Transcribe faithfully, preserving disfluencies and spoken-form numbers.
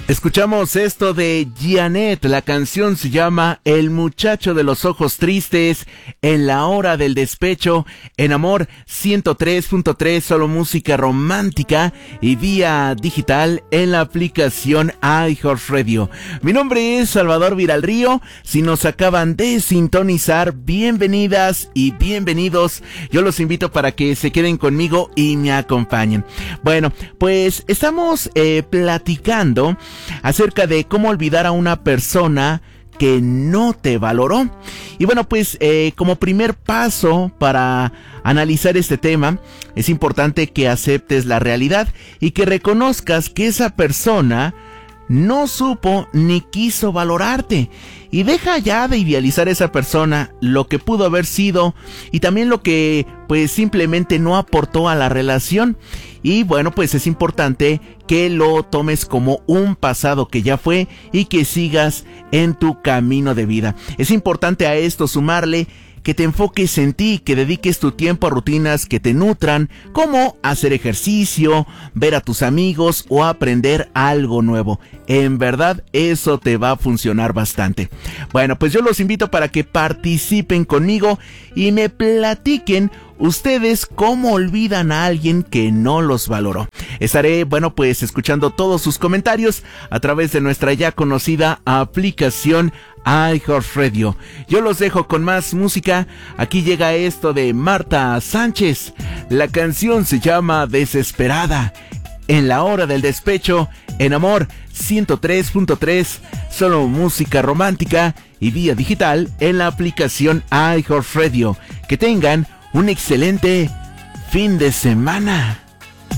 Escuchamos esto de Janet, la canción se llama El muchacho de los ojos tristes, en la hora del despecho, en Amor ciento tres punto tres, solo música romántica y vía digital en la aplicación iHeartRadio. Mi nombre es Salvador Viralrío, si nos acaban de sintonizar, bienvenidas y bienvenidos, yo los invito para que se queden conmigo y me acompañen. Bueno, pues estamos eh, platicando acerca de cómo olvidar a una persona que no te valoró. Y bueno, pues eh, como primer paso para analizar este tema, es importante que aceptes la realidad y que reconozcas que esa persona no supo ni quiso valorarte. Y deja ya de idealizar a esa persona, lo que pudo haber sido y también lo que pues simplemente no aportó a la relación. Y bueno, pues es importante que lo tomes como un pasado que ya fue y que sigas en tu camino de vida. Es importante a esto sumarle que te enfoques en ti, que dediques tu tiempo a rutinas que te nutran, como hacer ejercicio, ver a tus amigos o aprender algo nuevo. En verdad, eso te va a funcionar bastante. Bueno, pues yo los invito para que participen conmigo y me platiquen ustedes cómo olvidan a alguien que no los valoró. Estaré, bueno, pues escuchando todos sus comentarios a través de nuestra ya conocida aplicación iHeartRadio. Yo los dejo con más música. Aquí llega esto de Marta Sánchez. La canción se llama Desesperada. En la hora del despecho, en Amor ciento tres punto tres, solo música romántica y vía digital en la aplicación iHeartRadio. Que tengan un excelente fin de semana.